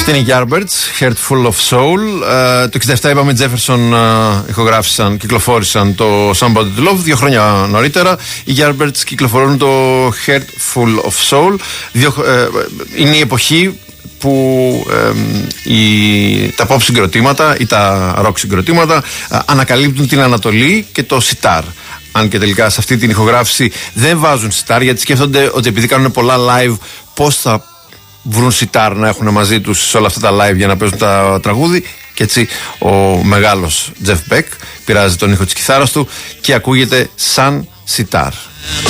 Αυτή είναι η Yardbirds, Heart Full of Soul. Το 67 είπαμε, Jefferson ηχογράφησαν, κυκλοφόρησαν το Somebody to Love 2 χρόνια νωρίτερα. Οι Yardbirds κυκλοφορούν το Heart Full of Soul. Είναι η εποχή που τα pop συγκροτήματα ή τα rock συγκροτήματα ανακαλύπτουν την Ανατολή και το σιτάρ. Αν και τελικά σε αυτή την ηχογράφηση δεν βάζουν σιτάρ, γιατί σκέφτονται ότι επειδή κάνουν πολλά live, πώς θα βρουν σιτάρ να έχουν μαζί τους σε όλα αυτά τα live για να παίζουν τα τραγούδι. Και έτσι ο μεγάλος Jeff Beck πειράζει τον ήχο της κιθάρας του και ακούγεται σαν σιτάρ.